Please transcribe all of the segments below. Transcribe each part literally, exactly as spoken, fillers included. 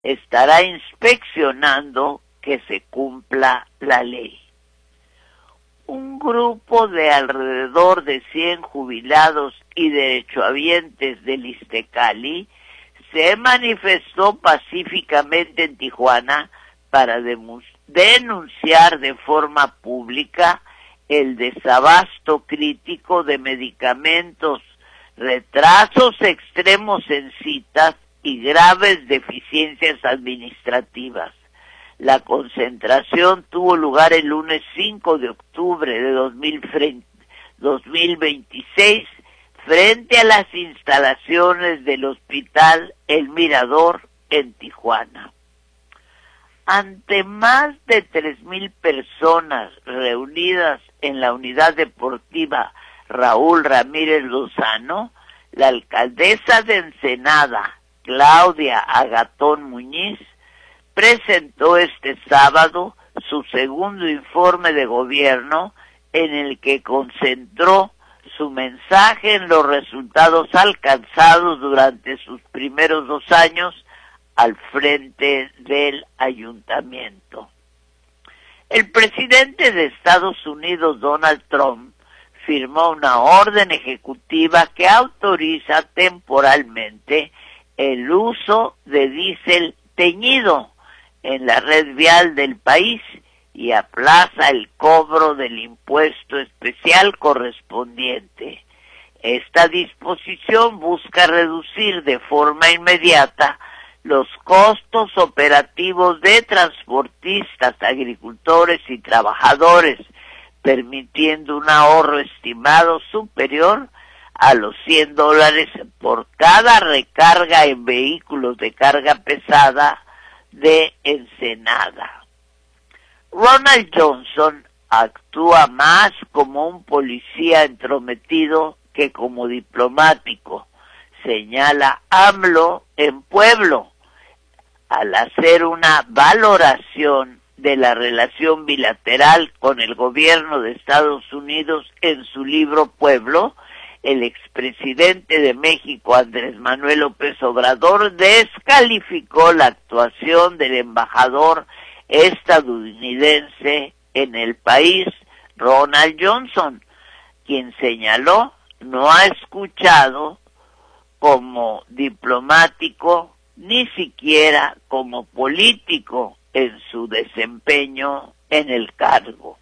estará inspeccionando que se cumpla la ley. Un grupo de alrededor de cien jubilados y derechohabientes del Iztecali se manifestó pacíficamente en Tijuana para denunciar de forma pública el desabasto crítico de medicamentos, retrasos extremos en citas y graves deficiencias administrativas. La concentración tuvo lugar el lunes cinco de octubre de dos mil veintiséis frente a las instalaciones del Hospital El Mirador en Tijuana. Ante más de tres mil personas reunidas en la unidad deportiva Raúl Ramírez Lozano, la alcaldesa de Ensenada, Claudia Agatón Muñiz, presentó este sábado su segundo informe de gobierno en el que concentró su mensaje en los resultados alcanzados durante sus primeros dos años al frente del ayuntamiento. El presidente de Estados Unidos, Donald Trump, firmó una orden ejecutiva que autoriza temporalmente el uso de diésel teñido en la red vial del país y aplaza el cobro del impuesto especial correspondiente. Esta disposición busca reducir de forma inmediata los costos operativos de transportistas, agricultores y trabajadores, permitiendo un ahorro estimado superior a los cien dólares por cada recarga en vehículos de carga pesada de Ensenada. Ronald Johnson actúa más como un policía entrometido que como diplomático, señala AMLO en Pueblo, al hacer una valoración de la relación bilateral con el gobierno de Estados Unidos en su libro Pueblo. El expresidente de México, Andrés Manuel López Obrador, descalificó la actuación del embajador estadounidense en el país, Ronald Johnson, quien señaló no ha escuchado como diplomático ni siquiera como político en su desempeño en el cargo.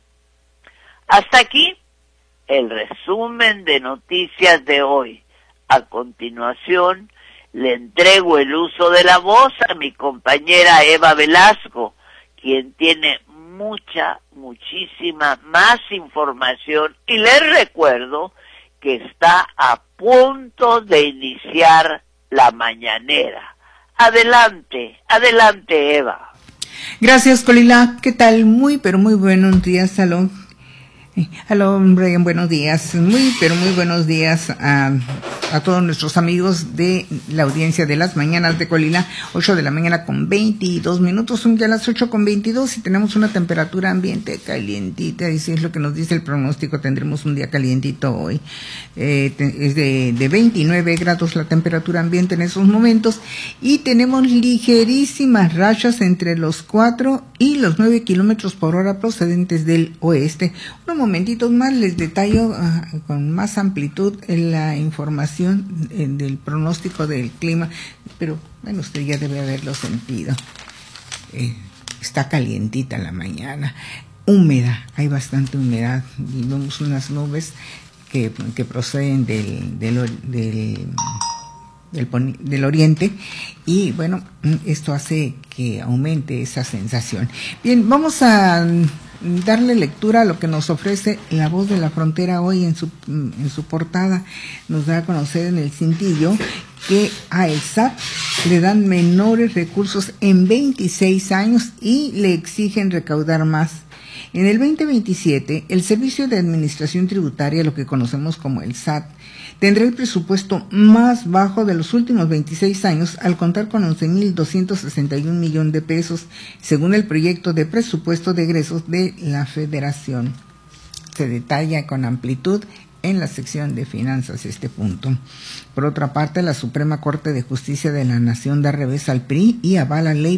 Hasta aquí el resumen de noticias de hoy. A continuación, le entrego el uso de la voz a mi compañera Eva Velasco, quien tiene mucha, muchísima más información, y les recuerdo que está a punto de iniciar la mañanera. Adelante, adelante, Eva. Gracias, Colila. ¿Qué tal? Muy, pero muy buenos días, Salón. Aló, Brian, buenos días. Muy, pero muy buenos días a, a todos nuestros amigos de la audiencia de las mañanas de Colila. ocho de la mañana con veintidós minutos, son ya las ocho con veintidós y tenemos una temperatura ambiente calientita, y si es lo que nos dice el pronóstico, tendremos un día calientito hoy. Eh, es de, de veintinueve grados la temperatura ambiente en esos momentos, y tenemos ligerísimas rachas entre los cuatro y los nueve kilómetros por hora procedentes del oeste. Unos momentitos más les detallo uh, con más amplitud en la información eh, del pronóstico del clima, pero bueno, usted ya debe haberlo sentido. Eh, está calientita la mañana, húmeda, hay bastante humedad, y vemos unas nubes que, que proceden del, del, del Del, del oriente, y bueno, esto hace que aumente esa sensación. Bien, vamos a darle lectura a lo que nos ofrece La Voz de la Frontera hoy en su en su portada. Nos da a conocer en el cintillo que a el S A T le dan menores recursos en veintiséis años y le exigen recaudar más. En el veinte veintisiete, el Servicio de Administración Tributaria, lo que conocemos como el S A T, tendrá el presupuesto más bajo de los últimos veintiséis años, al contar con once mil doscientos sesenta y un millones de pesos, según el proyecto de presupuesto de egresos de la Federación. Se detalla con amplitud en la sección de finanzas este punto. Por otra parte, la Suprema Corte de Justicia de la Nación da revés al P R I y avala ley